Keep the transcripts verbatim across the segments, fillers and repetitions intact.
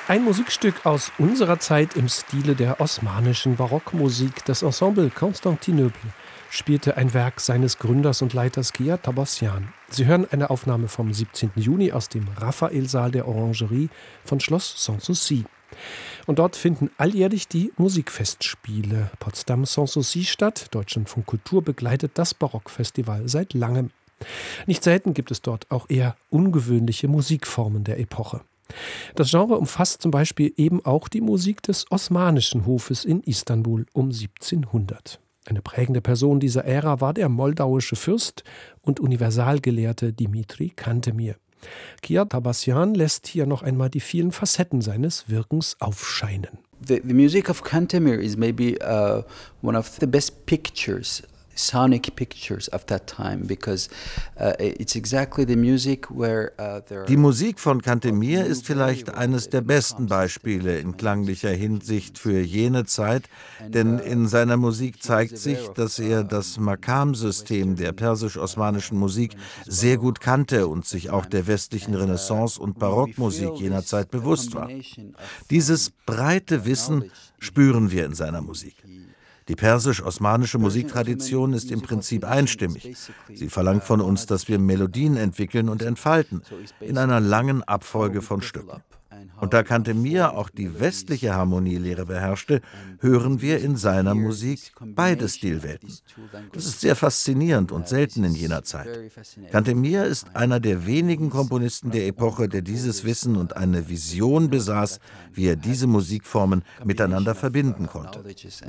Ein Musikstück aus unserer Zeit im Stile der osmanischen Barockmusik. Das Ensemble Constantinople spielte ein Werk seines Gründers und Leiters Kia Tabassian. Sie hören eine Aufnahme vom siebzehnten Juni aus dem Raphaelsaal der Orangerie von Schloss Sanssouci. Und dort finden alljährlich die Musikfestspiele Potsdam Sanssouci statt. Deutschlandfunk Kultur begleitet das Barockfestival seit langem. Nicht selten gibt es dort auch eher ungewöhnliche Musikformen der Epoche. Das Genre umfasst zum Beispiel eben auch die Musik des Osmanischen Hofes in Istanbul um siebzehnhundert. Eine prägende Person dieser Ära war der moldauische Fürst und Universalgelehrte Dimitri Cantemir. Kia Tabassian lässt hier noch einmal die vielen Facetten seines Wirkens aufscheinen. The, the music of Cantemir is maybe uh, one of the best pictures, sonic pictures of that time, because uh, it's exactly the music where uh, there Die Musik von Cantemir ist vielleicht eines der besten Beispiele in klanglicher Hinsicht für jene Zeit, denn in seiner Musik zeigt sich, dass er das Makam-System der persisch-osmanischen Musik sehr gut kannte und sich auch der westlichen Renaissance- und Barockmusik jener Zeit bewusst war. Dieses breite Wissen spüren wir in seiner Musik. Die persisch-osmanische Musiktradition ist im Prinzip einstimmig. Sie verlangt von uns, dass wir Melodien entwickeln und entfalten, in einer langen Abfolge von Stücken. Und da Cantemir auch die westliche Harmonielehre beherrschte, hören wir in seiner Musik beide Stilwelten. Das ist sehr faszinierend und selten in jener Zeit. Cantemir ist einer der wenigen Komponisten der Epoche, der dieses Wissen und eine Vision besaß, wie er diese Musikformen miteinander verbinden konnte.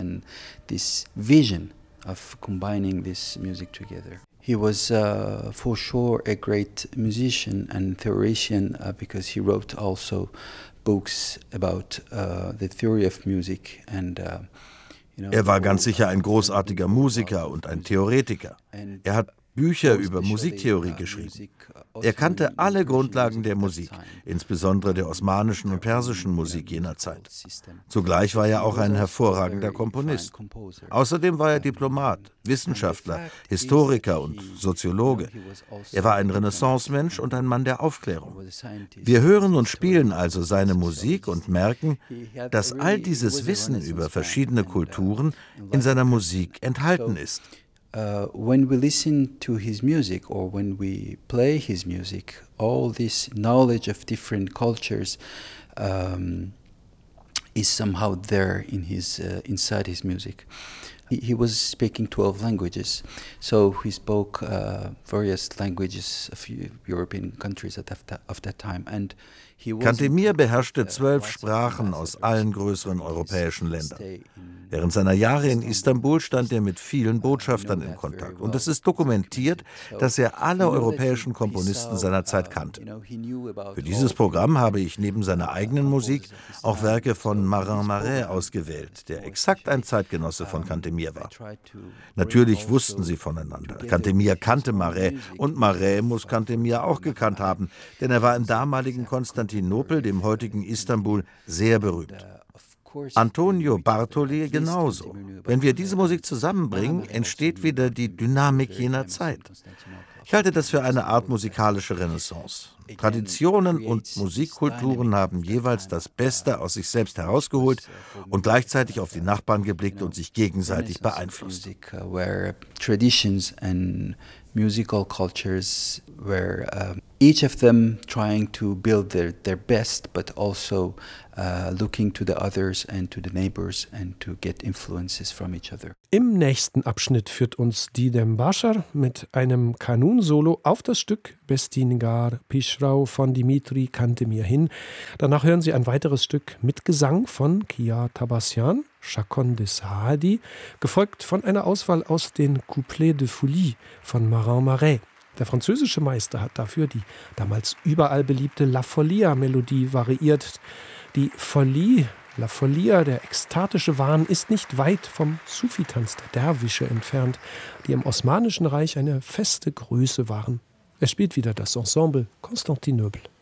He was uh, for sure a great musician and theoretician uh, because he wrote also books about uh, the theory of music and uh, you know, Er war ganz sicher ein großartiger Musiker und ein Theoretiker. Er hat Bücher über Musiktheorie geschrieben. Er kannte alle Grundlagen der Musik, insbesondere der osmanischen und persischen Musik jener Zeit. Zugleich war er auch ein hervorragender Komponist. Außerdem war er Diplomat, Wissenschaftler, Historiker und Soziologe. Er war ein Renaissance-Mensch und ein Mann der Aufklärung. Wir hören und spielen also seine Musik und merken, dass all dieses Wissen über verschiedene Kulturen in seiner Musik enthalten ist. Uh, when we listen to his music or when we play his music, all this knowledge of different cultures um, is somehow there in his uh, inside his music. He, he was speaking twelve languages, so he spoke uh, various languages of European countries at that, of that time. And Cantemir beherrschte zwölf Sprachen aus allen größeren europäischen Ländern. Während seiner Jahre in Istanbul stand er mit vielen Botschaftern in Kontakt. Und es ist dokumentiert, dass er alle europäischen Komponisten seiner Zeit kannte. Für dieses Programm habe ich neben seiner eigenen Musik auch Werke von Marin Marais ausgewählt, der exakt ein Zeitgenosse von Cantemir war. Natürlich wussten sie voneinander. Cantemir kannte Marais und Marais muss Cantemir auch gekannt haben, denn er war im damaligen Konstantinopel, dem heutigen Istanbul, sehr berühmt. Antonio Bartoli genauso. Wenn wir diese Musik zusammenbringen, entsteht wieder die Dynamik jener Zeit. Ich halte das für eine Art musikalische Renaissance. Traditionen und Musikkulturen haben jeweils das Beste aus sich selbst herausgeholt und gleichzeitig auf die Nachbarn geblickt und sich gegenseitig beeinflusst. Traditions and musical cultures were uh, each of them trying to build their, their best, but also uh, looking to the others and to the neighbors and to get influences from each other. Im nächsten Abschnitt führt uns Didem Bashar mit einem Kanun-Solo auf das Stück Bestingar Pishrau von Dimitri Cantemir hin. Danach hören Sie ein weiteres Stück mit Gesang von Kia Tabassian, Chacon de Saadi, gefolgt von einer Auswahl aus den Couplets de Folie von Marin Marais. Der französische Meister hat dafür die damals überall beliebte La Folia-Melodie variiert. Die Folie, La Folia, der ekstatische Wahn, ist nicht weit vom Sufi-Tanz der Derwische entfernt, die im Osmanischen Reich eine feste Größe waren. Es spielt wieder das Ensemble Constantinople.